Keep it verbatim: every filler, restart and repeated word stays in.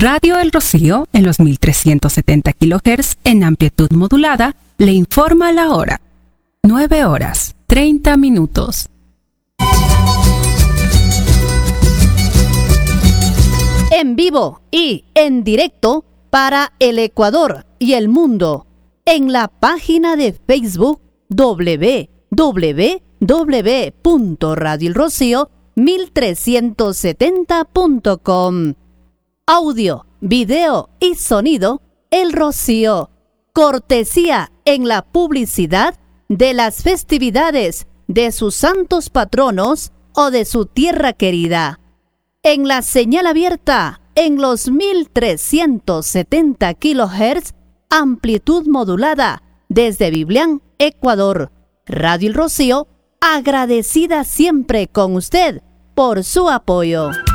Radio El Rocío, en los mil trescientos setenta kilohertz en amplitud modulada, le informa la hora. nueve horas, treinta minutos. En vivo y en directo para el Ecuador y el mundo, en la página de Facebook doble u doble u doble u punto radio el rocío mil trescientos setenta punto com. Audio, video y sonido El Rocío. Cortesía en la publicidad de las festividades de sus santos patronos o de su tierra querida. En la señal abierta en los mil trescientos setenta kilohertz, amplitud modulada desde Biblián, Ecuador. Radio El Rocío, agradecida siempre con usted por su apoyo.